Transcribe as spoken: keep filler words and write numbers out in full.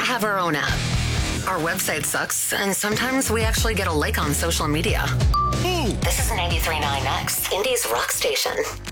have our own app. Our website sucks, and sometimes we actually get a like on social media. Ooh. This is ninety-three point nine X, Indy's rock station.